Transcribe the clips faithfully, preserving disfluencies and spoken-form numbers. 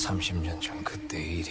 삼십 년 전 그때 일이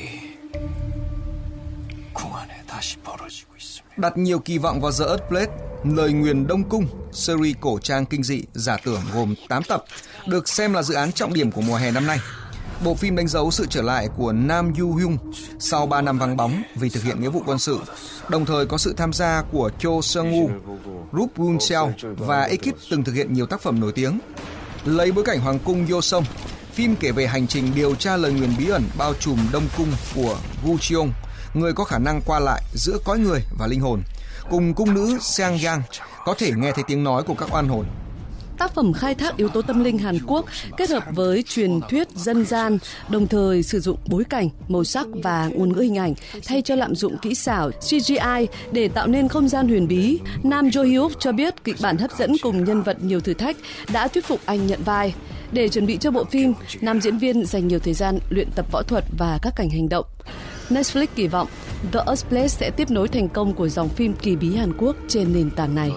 궁안에 다시 벌어지고 있습니다. Đặt nhiều kỳ vọng vào The Earth Blade, lời nguyền Đông Cung, series cổ trang kinh dị giả tưởng gồm tám tập, được xem là dự án trọng điểm của mùa hè năm nay. Bộ phim đánh dấu sự trở lại của Nam Yu Hyun sau ba năm vắng bóng vì thực hiện nghĩa vụ quân sự, đồng thời có sự tham gia của Cho Seung-woo, Rup Gun-seo và ekip từng thực hiện nhiều tác phẩm nổi tiếng. Lấy bối cảnh Hoàng cung Joseon, phim kể về hành trình điều tra lời nguyền bí ẩn bao trùm Đông Cung của Gu Cheong, người có khả năng qua lại giữa cõi người và linh hồn, cùng cung nữ Seang Yang có thể nghe thấy tiếng nói của các oan hồn. Tác phẩm khai thác yếu tố tâm linh Hàn Quốc kết hợp với truyền thuyết dân gian, đồng thời sử dụng bối cảnh, màu sắc và ngôn ngữ hình ảnh thay cho lạm dụng kỹ xảo xê giê i để tạo nên không gian huyền bí. Nam Jo Hyuk cho biết kịch bản hấp dẫn cùng nhân vật nhiều thử thách đã thuyết phục anh nhận vai. Để chuẩn bị cho bộ phim, nam diễn viên dành nhiều thời gian luyện tập võ thuật và các cảnh hành động. Netflix kỳ vọng The Earth Blade sẽ tiếp nối thành công của dòng phim kỳ bí Hàn Quốc trên nền tảng này.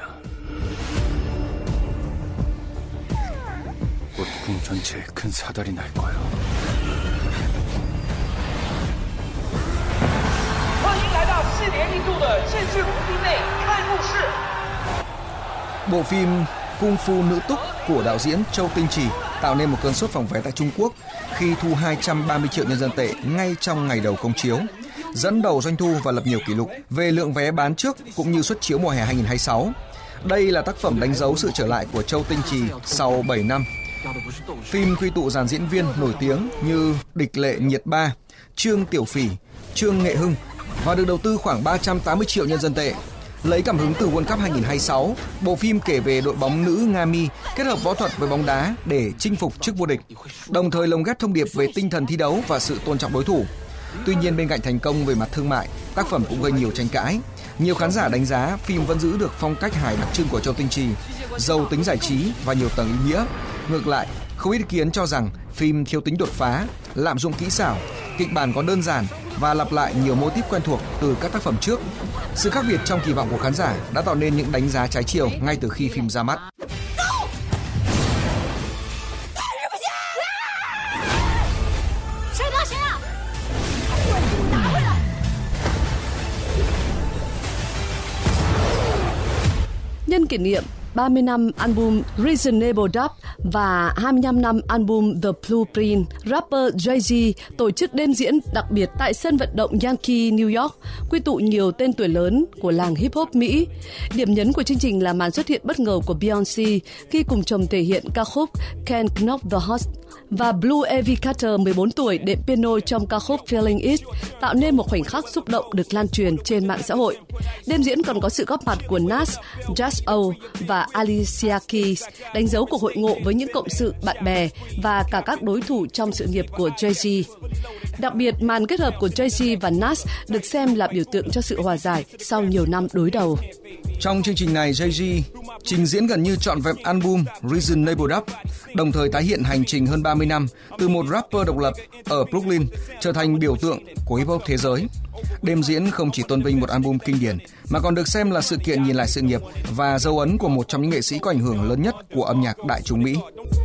궁 전체에 큰 사달이 날 거야. Bộ phim Kung Fu Nữ Túc của đạo diễn Châu Tinh Trì tạo nên một cơn sốt phòng vé tại Trung Quốc khi thu hai trăm ba mươi triệu nhân dân tệ ngay trong ngày đầu công chiếu, dẫn đầu doanh thu và lập nhiều kỷ lục về lượng vé bán trước cũng như suất chiếu mùa hè hai không hai sáu. Đây là tác phẩm đánh dấu sự trở lại của Châu Tinh Trì sau bảy năm. Phim quy tụ dàn diễn viên nổi tiếng như Địch Lệ Nhiệt Ba, Trương Tiểu Phỉ, Trương Nghệ Hưng và được đầu tư khoảng ba trăm tám mươi triệu nhân dân tệ. Lấy cảm hứng từ World Cup hai không hai sáu, bộ phim kể về đội bóng nữ Nga Mi kết hợp võ thuật với bóng đá để chinh phục chức vô địch, đồng thời lồng ghép thông điệp về tinh thần thi đấu và sự tôn trọng đối thủ. Tuy nhiên, bên cạnh thành công về mặt thương mại, tác phẩm cũng gây nhiều tranh cãi. Nhiều khán giả đánh giá phim vẫn giữ được phong cách hài đặc trưng của Châu Tinh Trì, giàu tính giải trí và nhiều tầng ý nghĩa. Ngược lại, không ít ý kiến cho rằng phim thiếu tính đột phá, lạm dụng kỹ xảo, kịch bản có đơn giản và lặp lại nhiều mô típ quen thuộc từ các tác phẩm trước. Sự khác biệt trong kỳ vọng của khán giả đã tạo nên những đánh giá trái chiều ngay từ khi phim ra mắt. Nhân kỷ niệm ba mươi năm album Reasonable Doubt và hai mươi lăm năm album The Blueprint, rapper Jay-Z tổ chức đêm diễn đặc biệt tại sân vận động Yankee, New York, quy tụ nhiều tên tuổi lớn của làng hip hop Mỹ. Điểm nhấn của chương trình là màn xuất hiện bất ngờ của Beyoncé khi cùng chồng thể hiện ca khúc Can't Knock the Horse, và Blue Ivy Carter mười bốn tuổi đệm piano trong ca khúc Feeling It, tạo nên một khoảnh khắc xúc động được lan truyền trên mạng xã hội. Đêm diễn còn có sự góp mặt của Nas, Just O và Alicia Keys, đánh dấu cuộc hội ngộ với những cộng sự, bạn bè và cả các đối thủ trong sự nghiệp của Jay-Z. Đặc biệt, màn kết hợp của Jay-Z và Nas được xem là biểu tượng cho sự hòa giải sau nhiều năm đối đầu. Trong chương trình này, Jay-Z trình diễn gần như trọn vẹn album Reasonable Doubt, đồng thời tái hiện hành trình hơn ba mươi năm từ một rapper độc lập ở Brooklyn trở thành biểu tượng của hip hop thế giới. Đêm diễn không chỉ tôn vinh một album kinh điển mà còn được xem là sự kiện nhìn lại sự nghiệp và dấu ấn của một trong những nghệ sĩ có ảnh hưởng lớn nhất của âm nhạc đại chúng Mỹ.